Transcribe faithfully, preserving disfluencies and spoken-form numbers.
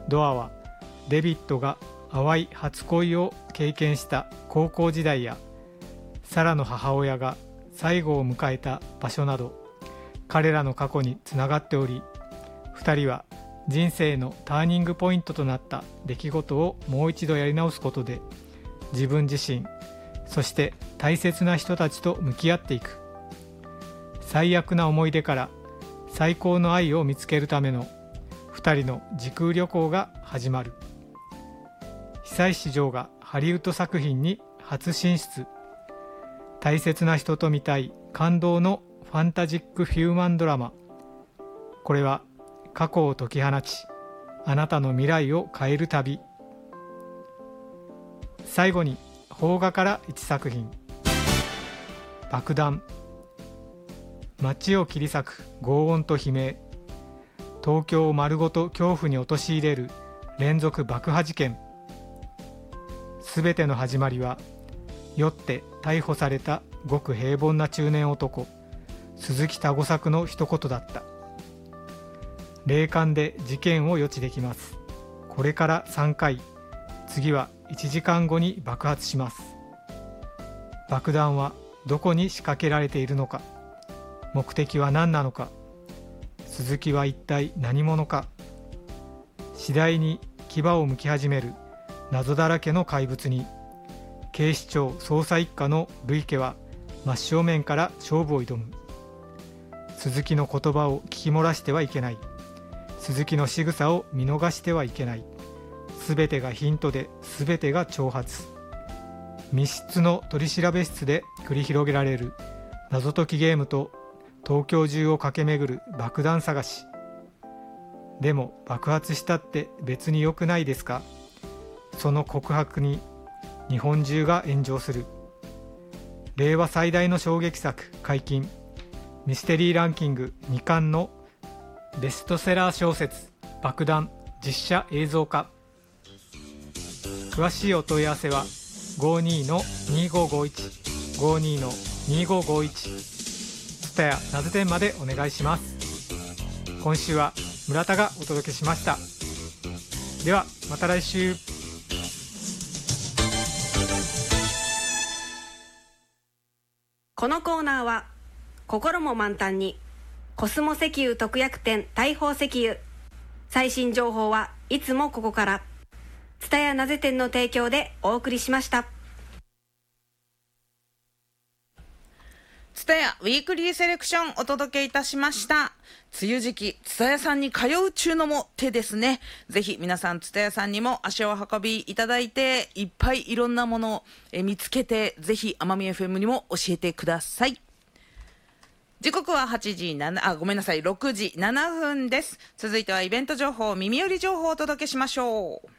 ドアはデビッドが淡い初恋を経験した高校時代やサラの母親が最後を迎えた場所など彼らの過去につながっており、ふたりは人生のターニングポイントとなった出来事をもう一度やり直すことで自分自身、そして大切な人たちと向き合っていく。最悪な思い出から最高の愛を見つけるためのふたりの時空旅行が始まる。久石譲がハリウッド作品に初進出。大切な人と見たい感動のファンタジックヒューマンドラマ。これは過去を解き放ち、あなたの未来を変える旅。最後に邦画からいち作品。爆弾。街を切り裂く轟音と悲鳴。東京を丸ごと恐怖に陥れる連続爆破事件。すべての始まりは酔って逮捕されたごく平凡な中年男鈴木田吾作の一言だった。霊感で事件を予知できます。これからさんかい、次はいちじかんごに爆発します。爆弾はどこに仕掛けられているのか、目的は何なのか、鈴木は一体何者か。次第に牙を剥き始める謎だらけの怪物に、警視庁捜査一課の累家は真正面から勝負を挑む。鈴木の言葉を聞き漏らしてはいけない。鈴木の仕草を見逃してはいけない。すべてがヒントで、すべてが挑発。密室の取り調べ室で繰り広げられる謎解きゲームと東京中を駆け巡る爆弾探し。でも爆発したって別に良くないですか。その告白に日本中が炎上する。令和最大の衝撃作解禁。ミステリーランキングにかんのベストセラー小説爆弾実写映像化。詳しいお問い合わせは ごじゅうに の にごごいち ごじゅうに の にごごいち ツタヤナズ店までお願いします。今週は村田がお届けしました。ではまた来週。 このコーナーは心も満タンにコスモ石油特約店大宝石油。最新情報はいつもここから。ツタヤナゼ店の提供でお送りしました。 ツタヤウィークリーセレクションお届けいたしました。梅雨時期、ツタヤさんに通うちゅうのも手ですね。ぜひ皆さんツタヤさんにも足を運びいただいて、いっぱいいろんなものをえ見つけて、ぜひ奄美 エフエム にも教えてください。時刻ははちじなな、あ、ごめんなさい、ろくじななふんです。続いてはイベント情報、耳寄り情報をお届けしましょう。